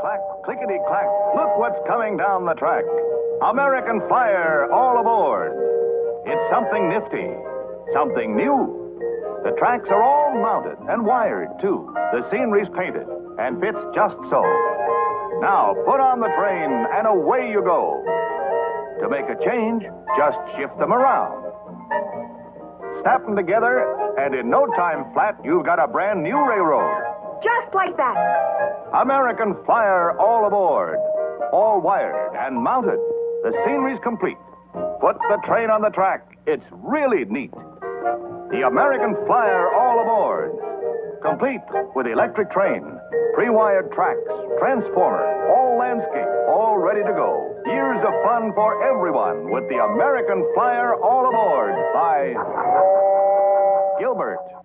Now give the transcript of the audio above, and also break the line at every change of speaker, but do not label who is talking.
clack, clickety-clack, look what's coming down the track. American Flyer, all aboard. It's something nifty, something new. The tracks are all mounted and wired, too. The scenery's painted and fits just so. Now, put on the train and away you go. To make a change, just shift them around. Snap them together, and in no time flat, you've got a brand new railroad.
Just like that.
American Flyer, all aboard. All wired and mounted. The scenery's complete. Put the train on the track. It's really neat. The American Flyer, all aboard. Complete with electric train, pre-wired tracks, transformer, all landscape, all ready to go. Years of fun for everyone with the American Flyer, all aboard by Gilbert.